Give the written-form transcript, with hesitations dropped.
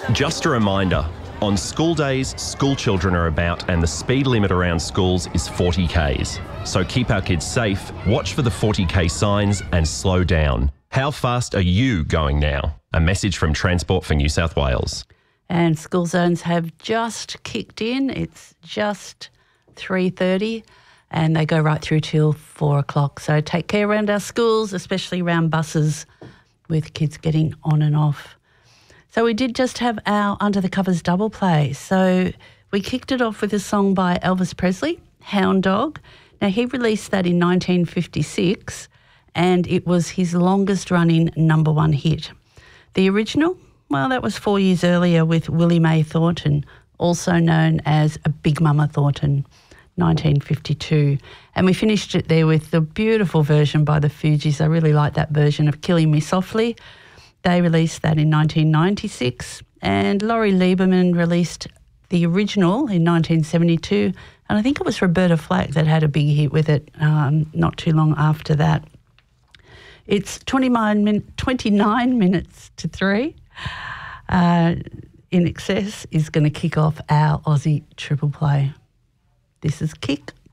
Just a reminder, on school days, school children are about and the speed limit around schools is 40 Ks. So keep our kids safe, watch for the 40 K signs and slow down. How fast are you going now? A message from Transport for New South Wales. And school zones have just kicked in. It's just 3:30 and they go right through till 4 o'clock. So take care around our schools, especially around buses with kids getting on and off. So we did just have our Under the Covers double play. So we kicked it off with a song by Elvis Presley, Hound Dog. Now he released that in 1956 and it was his longest running number one hit. The original, well, that was 4 years earlier with Willie Mae Thornton, also known as a Big Mama Thornton, 1952. And we finished it there with the beautiful version by the Fugees. I really like that version of Killing Me Softly. They released that in 1996. And Laurie Lieberman released the original in 1972. And I think it was Roberta Flack that had a big hit with it not too long after that. It's 29 minutes to 3. In Excess is going to kick off our Aussie triple play. This is Kick